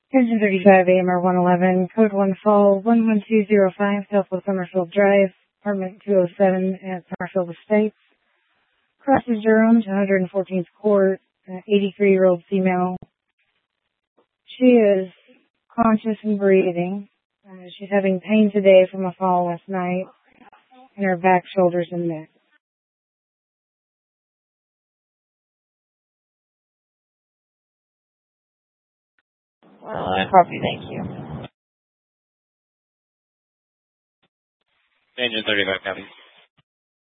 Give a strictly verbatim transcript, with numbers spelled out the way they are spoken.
Engine thirty-five, A M R one eleven, code one fall, one one two zero five, Southwest Summerfield Drive, apartment two oh seven at Summerfield Estates. Crosses Durham to one hundred fourteenth Court, eighty-three-year-old female. She is conscious and breathing. Uh, she's having pain today from a fall last night in her back, shoulders, and neck. Well, I copy, thank you. Engine thirty-five, copy.